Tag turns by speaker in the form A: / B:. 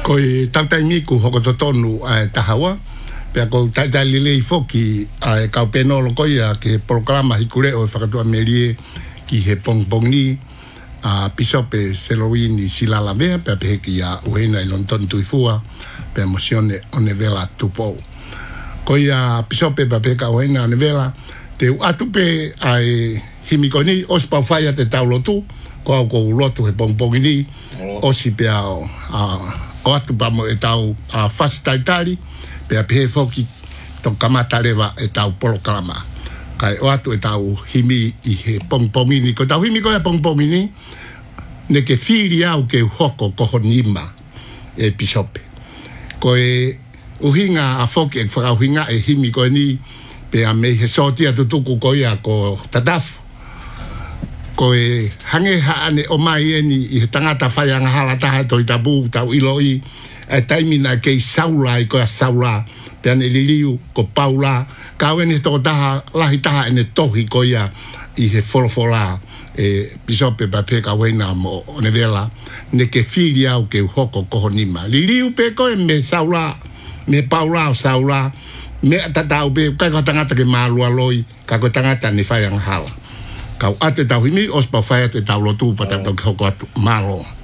A: Koi tautai miku hoko to tonu tahawa. Pea ko taitai lelei foki kau penolo koia ke programa hikure o whakatua merie ki he pongpongi pisope Selowini silala mea pea peheki a uena I lonton tuifua pea mosione one vela tupou. Koia pisope pea peheka uena one vela te atupe ai himikoni ospau whaia te taulotu ko au ko ulotu he pongpongi ni osi pea o atu pamo e tau fasitaitari pea pehe foki to kamata lewa e tau polokalama kai o atu e tau himi I he pongpongini ko tau himi ko e pongpongini ne ke whiri au ke hoko koho nima e pisope ko e uhinga a foki e whakauhinga e himi ko ni pea me he sotia tutuku ko ia ko tatafu ko e hange haane o mai eni I he tangata whaianga hala taha toi tabu tau iloi e taimina kei saula I koa saula pea ne liliu ko paula kaweni toko taha lahi taha ene tohi ko ia I he folofola e pisope pa peka wena mo one vela ne ke whiri au ke hoko koho nima liliu pe koe me saula me paula o saula me tatau pe kai ko tangata ke malua loi ka ko tangata ni whaianga hala kau ate tau himi ospa whaia te tau lotu pa tau hoko atu malo